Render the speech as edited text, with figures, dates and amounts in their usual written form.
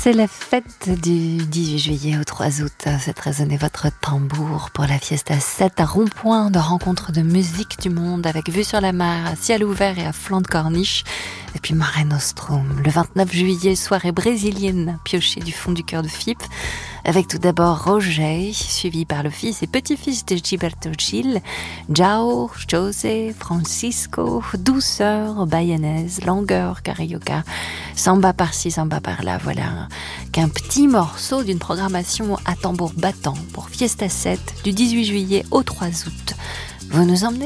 C'est la fête du 18 juillet au 3 août. Faites résonner votre tambour pour la Fiesta 7 à Rond-Point de rencontres de musique du monde avec vue sur la mer, à ciel ouvert et à flanc de corniche. Et puis Mare Nostrum, le 29 juillet, soirée brésilienne piochée du fond du cœur de Fipe, avec tout d'abord Roger, suivi par le fils et petit-fils de Gilberto Gil, João, José, Francisco, douceur bayanaise, langueur carioca, samba par-ci, samba par-là. Voilà qu'un petit morceau d'une programmation à tambour battant pour Fiesta 7 du 18 juillet au 3 août. Vous nous emmenez ?